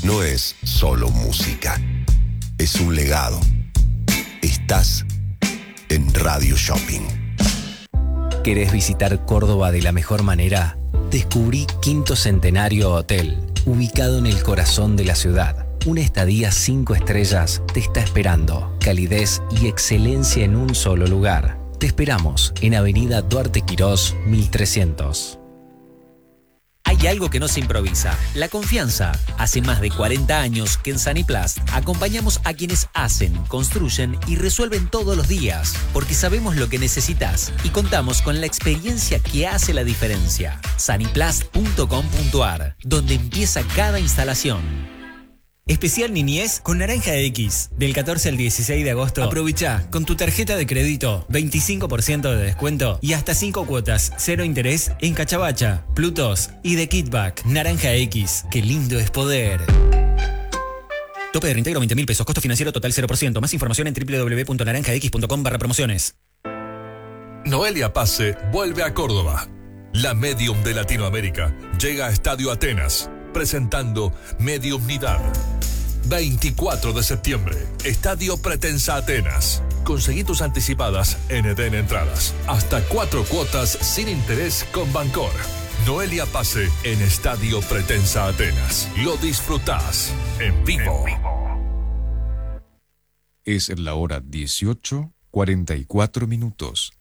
no es solo música, es un legado. Estás en Radio Shopping. ¿Querés visitar Córdoba de la mejor manera? Descubrí Quinto Centenario Hotel, ubicado en el corazón de la ciudad. Una estadía 5 estrellas te está esperando. Calidez y excelencia en un solo lugar. Te esperamos en Avenida Duarte Quirós, 1300. Hay algo que no se improvisa, la confianza. Hace más de 40 años que en Saniplast acompañamos a quienes hacen, construyen y resuelven todos los días, porque sabemos lo que necesitas y contamos con la experiencia que hace la diferencia. Saniplast.com.ar, donde empieza cada instalación. Especial Niñez con Naranja X. Del 14 al 16 de agosto. Aprovecha con tu tarjeta de crédito 25% de descuento y hasta 5 cuotas, 0 interés en Cachabacha, Plutos y de Kitback. Naranja X. Qué lindo es poder. Tope de reintegro 20.000 pesos. Costo financiero total 0%. Más información en www.naranjax.com/promociones. Noelia Pase vuelve a Córdoba. La medium de Latinoamérica llega a Estadio Atenas, presentando Mediumnidad. 24 de septiembre, Estadio Pretensa Atenas. Conseguí tus anticipadas en Eden Entradas. Hasta 4 cuotas sin interés con Bancor. Noelia Pase en Estadio Pretensa Atenas. Lo disfrutás en vivo. Es la hora 18:44.